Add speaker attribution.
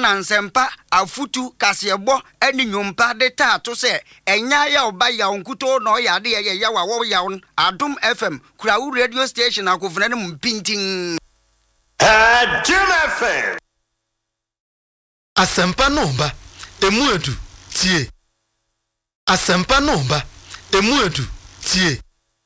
Speaker 1: ɛna nsɛmpa afutu kasebo ɛne nyompa de tato sɛ ɛnya ya oba ya onkuto na ɔya de yɛ ya wa wo ya Adom FM Kurawu radio station akofuna ne mpintin
Speaker 2: Adom FM
Speaker 3: Asempa no ba emu edu tie Asempa no ba emu edu tie